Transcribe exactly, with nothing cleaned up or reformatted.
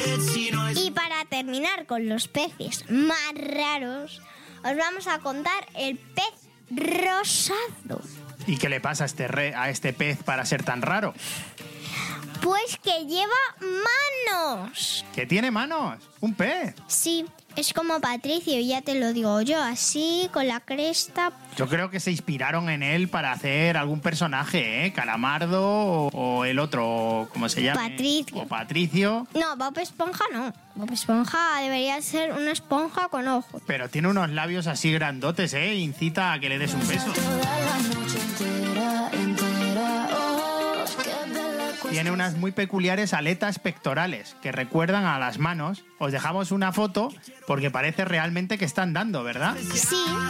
Y para terminar con los peces más raros, os vamos a contar el pez rosado. ¿Y qué le pasa a este, re, a este pez para ser tan raro? Pues que lleva manos. ¿Que tiene manos? ¿Un pez? Sí, es como Patricio, ya te lo digo yo, así, con la cresta. Yo creo que se inspiraron en él para hacer algún personaje, ¿eh? Calamardo o, o el otro, ¿cómo se llama? Patricio. O Patricio. No, Bob Esponja no. Bob Esponja debería ser una esponja con ojos. Pero tiene unos labios así grandotes, ¿eh? Incita a que le des un beso. Tiene unas muy peculiares aletas pectorales que recuerdan a las manos. Os dejamos una foto porque parece realmente que está andando, ¿verdad? Sí,